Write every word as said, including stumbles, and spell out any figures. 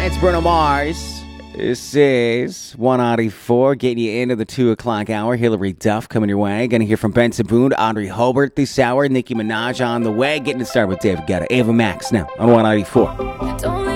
It's Bruno Mars. This is one ninety-four, getting you into the two o'clock hour. Hillary Duff coming your way. Going to hear from Benson Boone, Audrey Hobart this hour. Nicki Minaj on the way. Getting it started with David Guetta. Ava Max now on one ninety-four. Don't